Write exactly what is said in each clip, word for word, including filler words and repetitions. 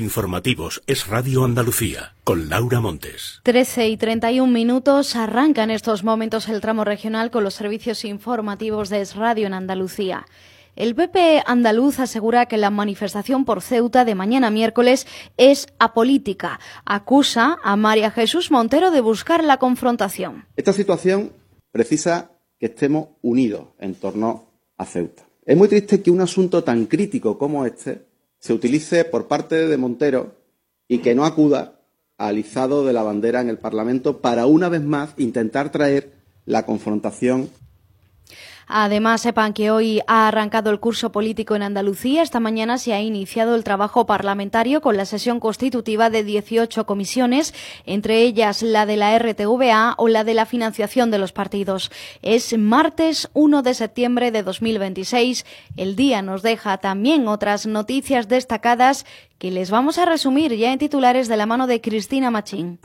informativos Es Radio Andalucía, con Laura Montes. trece y treinta y un minutos, arranca en estos momentos el tramo regional con los servicios informativos de Es Radio en Andalucía. El P P andaluz asegura que la manifestación por Ceuta de mañana miércoles es apolítica. Acusa a María Jesús Montero de buscar la confrontación. Esta situación precisa que estemos unidos en torno a Ceuta. Es muy triste que un asunto tan crítico como este se utilice por parte de Montero y que no acuda al izado de la bandera en el Parlamento para una vez más intentar traer la confrontación. Además, sepan que hoy ha arrancado el curso político en Andalucía. Esta mañana se ha iniciado el trabajo parlamentario con la sesión constitutiva de dieciocho comisiones, entre ellas la de la R T V A o la de la financiación de los partidos. Es martes uno de septiembre de dos mil veintiséis. El día nos deja también otras noticias destacadas que les vamos a resumir ya en titulares de la mano de Cristina Machín.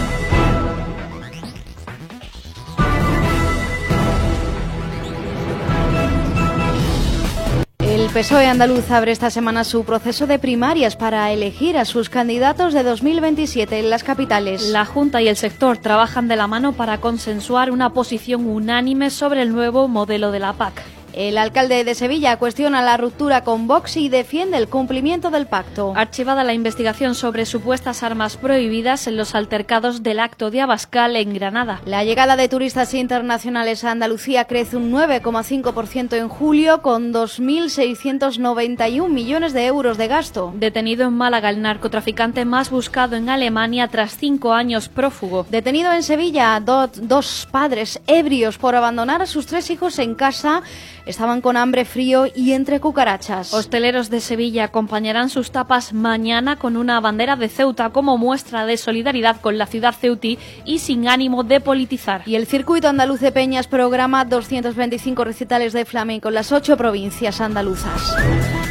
El P S O E andaluz abre esta semana su proceso de primarias para elegir a sus candidatos de dos mil veintisiete en las capitales. La Junta y el sector trabajan de la mano para consensuar una posición unánime sobre el nuevo modelo de la P A C. El alcalde de Sevilla cuestiona la ruptura con Vox y defiende el cumplimiento del pacto. Archivada la investigación sobre supuestas armas prohibidas en los altercados del acto de Abascal en Granada. La llegada de turistas internacionales a Andalucía crece un nueve coma cinco por ciento en julio, con dos mil seiscientos noventa y un millones de euros de gasto. Detenido en Málaga el narcotraficante más buscado en Alemania tras cinco años prófugo. Detenido en Sevilla do, dos padres ebrios por abandonar a sus tres hijos en casa. Estaban con hambre, frío y entre cucarachas. Hosteleros de Sevilla acompañarán sus tapas mañana con una bandera de Ceuta como muestra de solidaridad con la ciudad ceutí y sin ánimo de politizar. Y el Circuito Andaluz de Peñas programa doscientos veinticinco recitales de flamenco en las ocho provincias andaluzas.